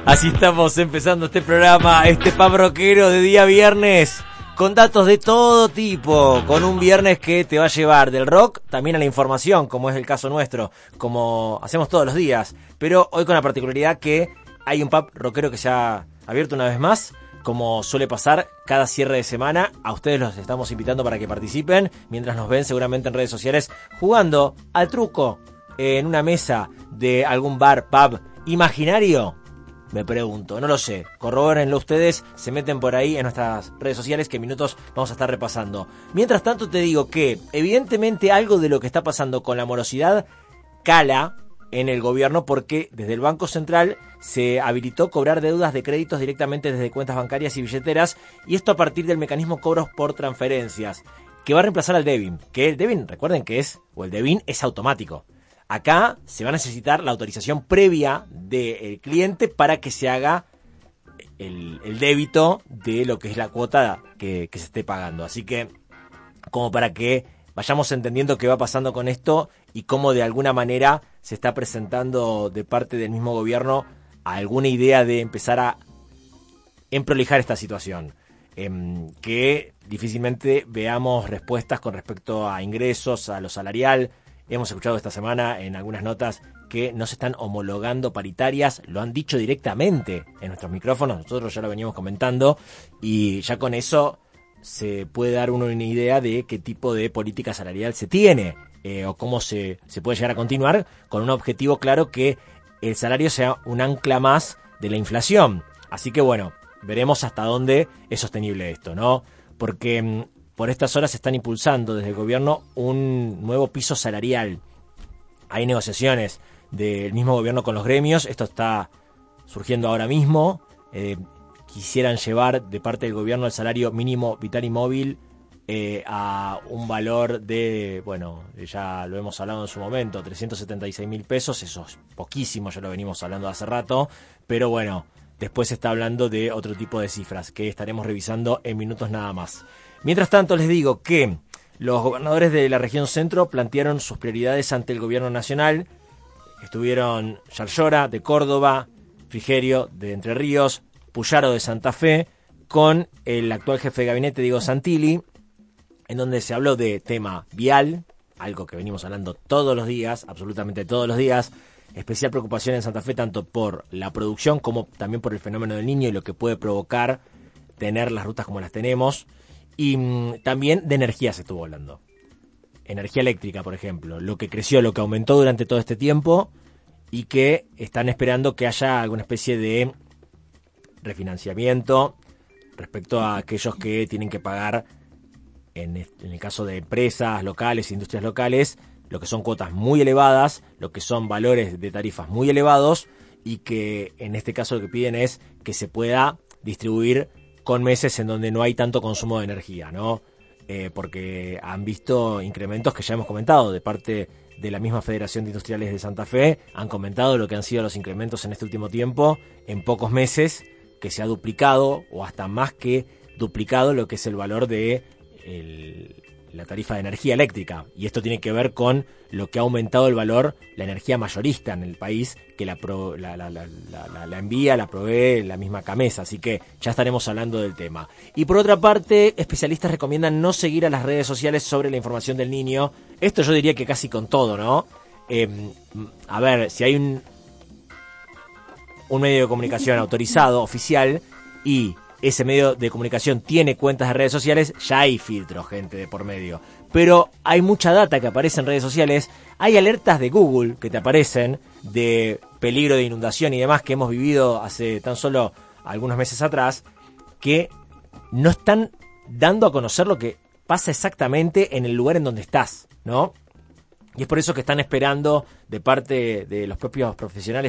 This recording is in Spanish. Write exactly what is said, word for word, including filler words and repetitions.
Así estamos empezando este programa, este pub rockero de día viernes, con datos de todo tipo, con un viernes que te va a llevar del rock también a la información, como es el caso nuestro, como hacemos todos los días, pero hoy con la particularidad que hay un pub rockero que se ha abierto una vez más, como suele pasar cada cierre de semana. A ustedes los estamos invitando para que participen, mientras nos ven seguramente en redes sociales jugando al truco en una mesa de algún bar, pub imaginario. Me pregunto, no lo sé, corrobórenlo ustedes, se meten por ahí en nuestras redes sociales que en minutos vamos a estar repasando. Mientras tanto te digo que evidentemente algo de lo que está pasando con la morosidad cala en el gobierno, porque desde el Banco Central se habilitó cobrar deudas de créditos directamente desde cuentas bancarias y billeteras, y esto a partir del mecanismo cobros por transferencias, que va a reemplazar al Debin, que el Debin, recuerden que es, o el Debin es automático. Acá se va a necesitar la autorización previa del cliente para que se haga el, el débito de lo que es la cuota que, que se esté pagando. Así que, como para que vayamos entendiendo qué va pasando con esto y cómo de alguna manera se está presentando de parte del mismo gobierno alguna idea de empezar a emprolijar esta situación. Eh, que difícilmente veamos respuestas con respecto a ingresos, a lo salarial. Hemos escuchado esta semana en algunas notas que no se están homologando paritarias, lo han dicho directamente en nuestros micrófonos, nosotros ya lo veníamos comentando, y ya con eso se puede dar uno una idea de qué tipo de política salarial se tiene, eh, o cómo se, se puede llegar a continuar con un objetivo claro, que el salario sea un ancla más de la inflación. Así que bueno, veremos hasta dónde es sostenible esto, ¿no? Porque por estas horas se están impulsando desde el gobierno un nuevo piso salarial. Hay negociaciones del mismo gobierno con los gremios, esto está surgiendo ahora mismo. Eh, quisieran llevar de parte del gobierno el salario mínimo vital y móvil eh, a un valor de, bueno, ya lo hemos hablado en su momento, trescientos setenta y seis mil pesos, eso es poquísimo, ya lo venimos hablando hace rato, pero bueno, después se está hablando de otro tipo de cifras que estaremos revisando en minutos nada más. Mientras tanto, les digo que los gobernadores de la región centro plantearon sus prioridades ante el gobierno nacional. Estuvieron Yarlora de Córdoba, Frigerio de Entre Ríos, Puyaro de Santa Fe, con el actual jefe de gabinete, Diego Santilli, en donde se habló de tema vial, algo que venimos hablando todos los días, absolutamente todos los días. Especial preocupación en Santa Fe tanto por la producción como también por el fenómeno del Niño y lo que puede provocar tener las rutas como las tenemos. Y mmm, también de energía se estuvo hablando. Energía eléctrica, por ejemplo. Lo que creció, lo que aumentó durante todo este tiempo y que están esperando que haya alguna especie de refinanciamiento respecto a aquellos que tienen que pagar, en, en el caso de empresas locales, industrias locales, lo que son cuotas muy elevadas, lo que son valores de tarifas muy elevados, y que en este caso lo que piden es que se pueda distribuir con meses en donde no hay tanto consumo de energía, ¿no? Eh, porque han visto incrementos que ya hemos comentado de parte de la misma Federación de Industriales de Santa Fe, han comentado lo que han sido los incrementos en este último tiempo, en pocos meses, que se ha duplicado o hasta más que duplicado lo que es el valor de el, la tarifa de energía eléctrica. Y esto tiene que ver con lo que ha aumentado el valor, la energía mayorista en el país, que la, pro, la, la, la, la, la envía, la provee la misma Camesa. Así que ya estaremos hablando del tema. Y por otra parte, especialistas recomiendan no seguir a las redes sociales sobre la información del Niño. Esto yo diría que casi con todo, ¿no? Eh, a ver, si hay un, un medio de comunicación autorizado, oficial, y ese medio de comunicación tiene cuentas de redes sociales, ya hay filtros, gente, de por medio. Pero hay mucha data que aparece en redes sociales, hay alertas de Google que te aparecen de peligro de inundación y demás que hemos vivido hace tan solo algunos meses atrás, que no están dando a conocer lo que pasa exactamente en el lugar en donde estás, ¿no? Y es por eso que están esperando de parte de los propios profesionales